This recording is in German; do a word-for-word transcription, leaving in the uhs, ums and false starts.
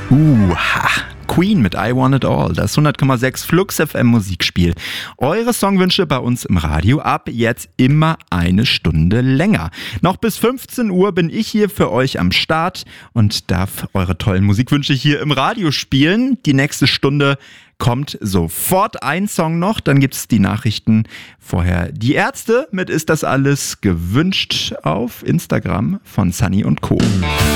Uh, ha. Queen mit I Want It All, das hundert Komma sechs Flux F M Musikspiel. Eure Songwünsche bei uns im Radio ab jetzt immer eine Stunde länger. Noch bis fünfzehn Uhr bin ich hier für euch am Start und darf eure tollen Musikwünsche hier im Radio spielen. Die nächste Stunde kommt sofort ein Song noch, dann gibt's die Nachrichten. Vorher die Ärzte mit Ist das alles gewünscht auf Instagram von Sunny und Co.